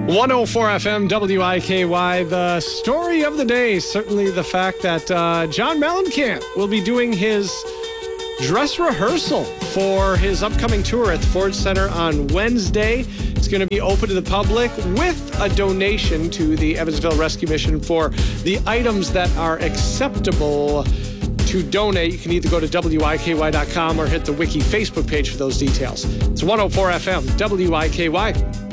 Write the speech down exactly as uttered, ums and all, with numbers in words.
one oh four F M, W I K Y. The story of the day, certainly the fact that uh, John Mellencamp will be doing his dress rehearsal for his upcoming tour at the Ford Center on Wednesday. It's going to be open to the public with a donation to the Evansville Rescue Mission for the items that are acceptable to donate. You can either go to W I K Y dot com or hit the Wiki Facebook page for those details. It's one oh four F M, W I K Y.